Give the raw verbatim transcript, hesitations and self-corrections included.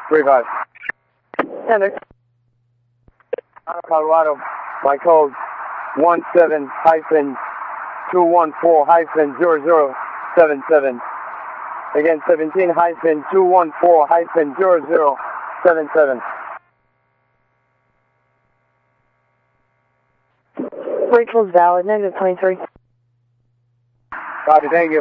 three five. Enter. Colorado, my code one seven hyphen two one four hyphen zero zero seven seven. Again, seventeen hyphen two one four hyphen zero zero seven seven. Rachel's valid, negative twenty-three. Copy, thank you.